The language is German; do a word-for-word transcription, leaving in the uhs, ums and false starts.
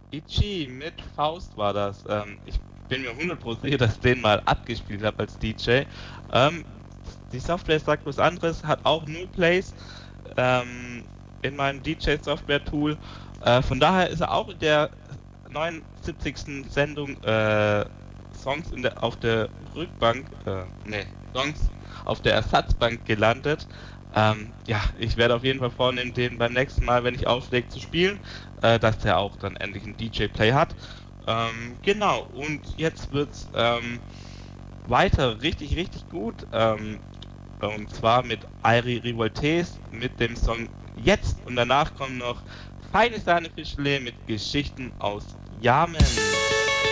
Itchy mit Faust war das. Ähm, ich bin mir hundert Prozent sicher, dass ich den mal abgespielt habe als D J. Ähm, die Software sagt was anderes, hat auch null Plays ähm, in meinem D J-Software-Tool. Äh, von daher ist er auch in der neunundsiebzigsten Sendung äh, Songs in der, auf der Rückbank, äh, nee, Songs auf der Ersatzbank gelandet. Ähm, ja, ich werde auf jeden Fall vornehmen, den beim nächsten Mal, wenn ich auflege, zu spielen, äh, dass der auch dann endlich einen D J-Play hat. Ähm, genau, und jetzt wird's ähm, weiter richtig, richtig gut. Ähm, und zwar mit Airi Revoltes mit dem Song Jetzt. Und danach kommen noch Feine Sahne Fischle mit Geschichten aus Yamen.